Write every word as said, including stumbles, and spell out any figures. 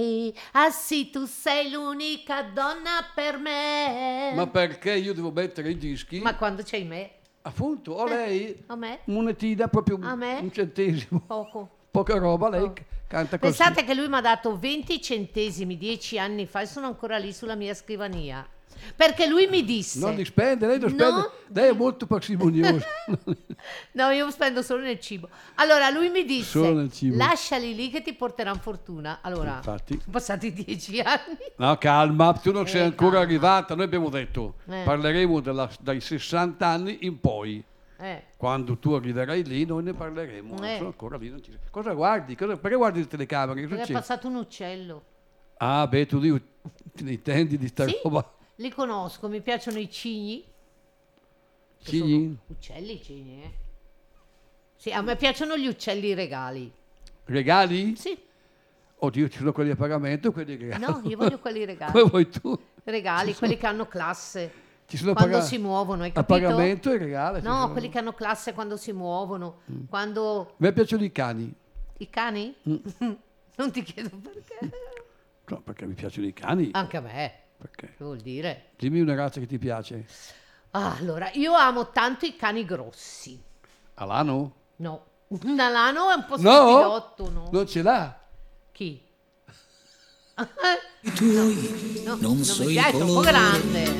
Ah sì, tu sei l'unica donna per me. Ma perché io devo mettere i dischi? Ma quando c'hai me? Appunto, o lei, A me? monetina, proprio A me? un centesimo. Poco. Poca roba, lei Oh. canta così. Pensate che lui mi ha dato venti centesimi dieci anni fa e sono ancora lì sulla mia scrivania. Perché lui mi disse... Non li spende, lei non No. spende. Lei è molto parsimoniosa. No, io spendo solo nel cibo. Allora lui mi Solo disse: nel cibo. lasciali lì che ti porteranno fortuna. Allora, Infatti. sono passati dieci anni. No, calma, tu non Eh, sei ancora calma. arrivata. Noi abbiamo detto, Eh. parleremo della- dai sessanta anni in poi. Eh, Quando tu arriverai lì, noi ne parleremo. Non Eh. sono ancora lì. Non ci... Cosa guardi? Cosa... Perché guardi le telecamere? Che perché è succede? passato un uccello. Ah, beh, tu di... te ne intendi di sta Sì, roba. li conosco, mi piacciono i cigni. Che Cigni? sono Uccelli cigni, eh. Sì, a me piacciono gli uccelli regali. Regali? Sì, Oddio, ci sono quelli a pagamento o quelli regali? no, io voglio quelli regali. Come vuoi tu? Regali, quelli che hanno classe. Ci sono Quando paga- si muovono, hai a capito? pagamento e regalo. ci No, sono- quelli che hanno classe quando si muovono. Quando... A me piacciono i cani. I cani? Non ti chiedo perché. No, perché mi piacciono i cani. Anche a me. Perché? Che vuol dire? Dimmi una razza che ti piace. Ah, allora, io amo tanto i cani grossi. Alano? No. Un alano è un po' No? stupidotto, no? Non ce l'ha? Chi? I tuoi No, non non so mi il piace, è troppo colore grande.